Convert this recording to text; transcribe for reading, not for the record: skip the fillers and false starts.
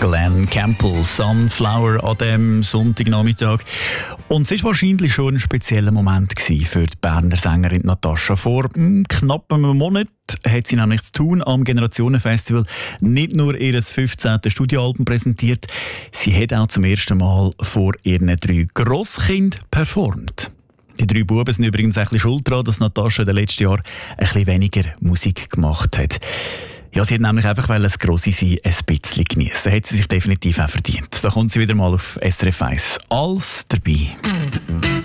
Glenn Campbell, Sunflower an diesem Sonntagnachmittag. Und es war wahrscheinlich schon ein spezieller Moment für die Berner Sängerin Natascha. Vor knapp einem Monat hat sie nämlich zu Thun am Generationenfestival nicht nur ihr 15. Studioalbum präsentiert, sie hat auch zum ersten Mal vor ihren 3 Grosskindern performt. Die 3 Buben sind übrigens ein bisschen schuld daran, dass Natascha in den letzten Jahren ein bisschen weniger Musik gemacht hat. Ja, sie hat nämlich einfach, weil es grosse sein, ein bisschen geniessen. Hat sie sich definitiv auch verdient. Da kommt sie wieder mal auf SRF 1 als dabei.